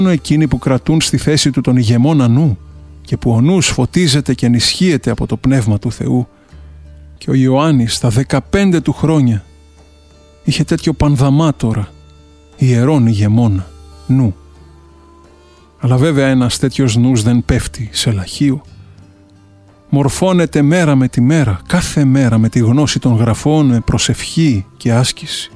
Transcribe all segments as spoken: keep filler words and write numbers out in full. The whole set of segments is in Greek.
εκείνοι που κρατούν στη θέση του τον ηγεμόνα νου και που ο νους φωτίζεται και ενισχύεται από το Πνεύμα του Θεού. Και ο Ιωάννης στα δεκαπέντε του χρόνια είχε τέτοιο πανδαμάτορα, ιερόν ηγεμόνα νου. Αλλά βέβαια ένας τέτοιος νους δεν πέφτει σε λαχείο. Μορφώνεται μέρα με τη μέρα, κάθε μέρα με τη γνώση των γραφών, με προσευχή και άσκηση.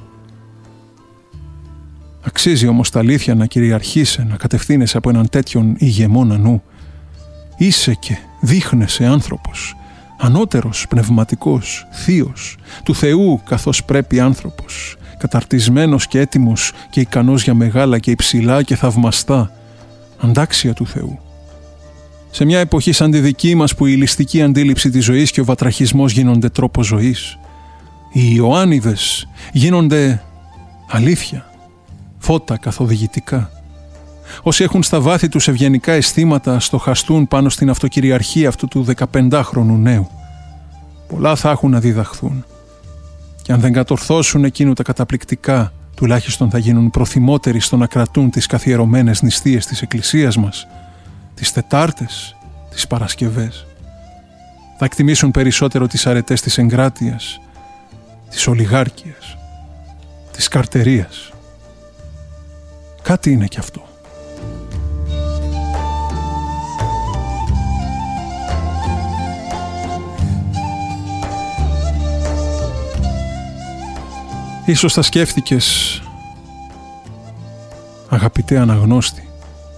Αξίζει όμως τα αλήθεια να κυριαρχήσει, να κατευθύνεσαι από έναν τέτοιον ηγεμόνα νου. Είσαι και δείχνεσαι άνθρωπος, ανώτερος, πνευματικός, θείος, του Θεού καθώς πρέπει άνθρωπος, καταρτισμένος και έτοιμος και ικανός για μεγάλα και υψηλά και θαυμαστά, αντάξια του Θεού. Σε μια εποχή σαν τη δική μας που η ληστική αντίληψη της ζωής και ο βατραχισμός γίνονται τρόπο ζωής, οι Ιωάννιδες γίνονται αλήθεια, φώτα καθοδηγητικά. Όσοι έχουν στα βάθη τους ευγενικά αισθήματα στοχαστούν πάνω στην αυτοκυριαρχία αυτού του δεκαπεντάχρονου νέου. Πολλά θα έχουν να διδαχθούν. Και αν δεν κατορθώσουν εκείνο τα καταπληκτικά, τουλάχιστον θα γίνουν προθυμότεροι στο να κρατούν τις καθιερωμένες νηστείες της Εκκλησίας μας, τις Τετάρτες, τις Παρασκευές. Θα εκτιμήσουν περισσότερο τις αρετές της εγκράτειας, της ολιγάρκειας, της καρτερίας. Κάτι είναι κι αυτό. Ίσως θα σκέφτηκες, αγαπητέ αναγνώστη,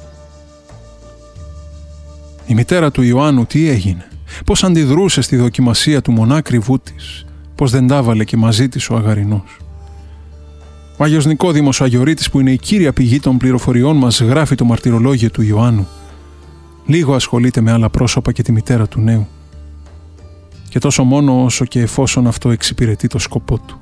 η μητέρα του Ιωάννου τι έγινε, πώς αντιδρούσε στη δοκιμασία του μονάκριβού της, πώς δεν τα βάλε και μαζί της ο Αγαρινός. Ο Άγιος Νικόδημος ο Αγιορείτης, που είναι η κύρια πηγή των πληροφοριών μας, γράφει το μαρτυρολόγιο του Ιωάννου. Λίγο ασχολείται με άλλα πρόσωπα και τη μητέρα του νέου. Και τόσο μόνο όσο και εφόσον αυτό εξυπηρετεί το σκοπό του.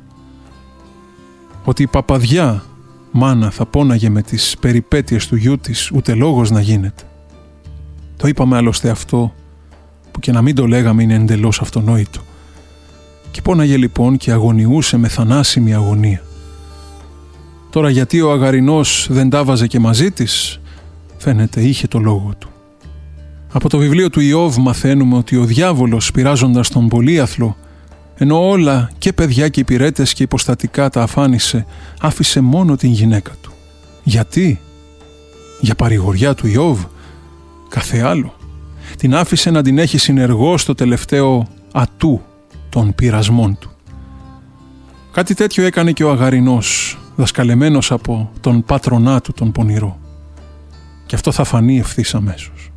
Ότι η παπαδιά μάνα θα πόναγε με τις περιπέτειες του γιού της, ούτε λόγος να γίνεται. Το είπαμε άλλωστε αυτό, που και να μην το λέγαμε είναι εντελώς αυτονόητο. Και πόναγε λοιπόν και αγωνιούσε με θανάσιμη αγωνία. Τώρα γιατί ο Αγαρινός δεν τα βάζε και μαζί της, φαίνεται είχε το λόγο του. Από το βιβλίο του Ιώβ μαθαίνουμε ότι ο διάβολος, πειράζοντας τον πολύαθλο, ενώ όλα και παιδιά και υπηρέτες και υποστατικά τα αφάνισε, άφησε μόνο την γυναίκα του. Γιατί? Για παρηγοριά του Ιώβ? Κάθε άλλο. Την άφησε να την έχει συνεργό στο τελευταίο ατού των πειρασμών του. Κάτι τέτοιο έκανε και ο Αγαρινός, δασκαλεμένος από τον πάτρονά του τον πονηρό. Και αυτό θα φανεί ευθύς αμέσως.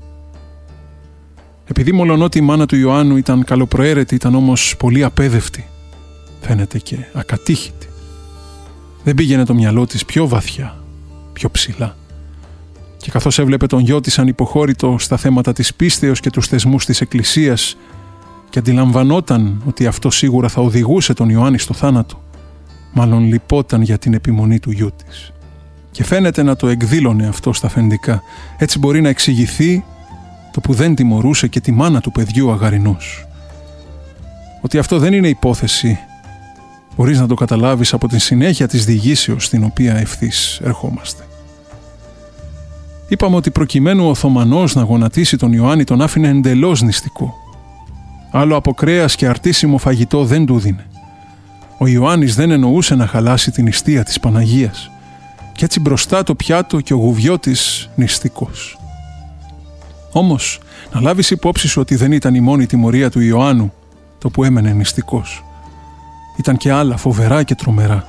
Επειδή μολονότι η μάνα του Ιωάννου ήταν καλοπροαίρετη, ήταν όμως πολύ απέδευτη, φαίνεται και ακατήχητη. Δεν πήγαινε το μυαλό της πιο βαθιά, πιο ψηλά. Και καθώς έβλεπε τον γιο της ανυποχώρητο στα θέματα της πίστεως και τους θεσμούς της Εκκλησίας και αντιλαμβανόταν ότι αυτό σίγουρα θα οδηγούσε τον Ιωάννη στο θάνατο, μάλλον λυπόταν για την επιμονή του γιού της. Και φαίνεται να το εκδήλωνε αυτό στα αφεντικά. Έτσι μπορεί να εξηγηθεί το που δεν τιμωρούσε και τη μάνα του παιδιού ο Αγαρινός. Ότι αυτό δεν είναι υπόθεση, μπορείς να το καταλάβεις από την συνέχεια της διηγήσεως στην οποία ευθύς ερχόμαστε. Είπαμε ότι προκειμένου ο Οθωμανός να γονατίσει τον Ιωάννη τον άφηνε εντελώς νηστικό. Άλλο από κρέας και αρτίσιμο φαγητό δεν του δίνε. Ο Ιωάννης δεν εννοούσε να χαλάσει την νηστεία της Παναγίας και έτσι μπροστά το πιάτο και ο γουβιώτης νηστικός. Όμως, να λάβεις υπόψη σου ότι δεν ήταν η μόνη τιμωρία του Ιωάννου το που έμενε νηστικός. Ήταν και άλλα φοβερά και τρομερά.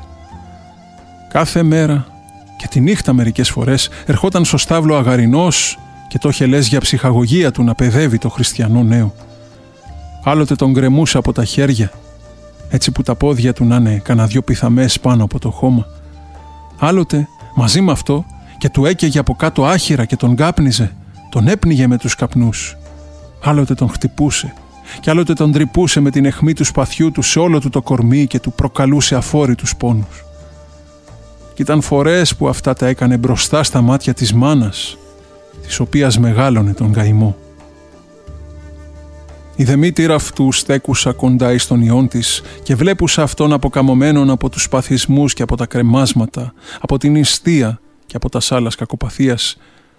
Κάθε μέρα και τη νύχτα μερικές φορές ερχόταν στο στάβλο Αγαρινός και το είχε λες για ψυχαγωγία του να παιδεύει το χριστιανό νέο. Άλλοτε τον γκρεμούσε από τα χέρια, έτσι που τα πόδια του να είναι κανένα δυο πιθαμές πάνω από το χώμα. Άλλοτε μαζί με αυτό και του έκαιγε από κάτω άχυρα και τον κάπνιζε, τον έπνιγε με τους καπνούς. Άλλοτε τον χτυπούσε και άλλοτε τον τρυπούσε με την αιχμή του σπαθιού του σε όλο του το κορμί και του προκαλούσε αφόρητους πόνους. Κι ήταν φορές που αυτά τα έκανε μπροστά στα μάτια της μάνας, της οποίας μεγάλωνε τον καημό. Η δε μήτηρα αυτού στέκουσα κοντά εις τον ιόν της και βλέπουσα αυτόν αποκαμωμένον από τους παθισμούς και από τα κρεμάσματα, από την νηστεία και από τα σάλας κακοπαθίας,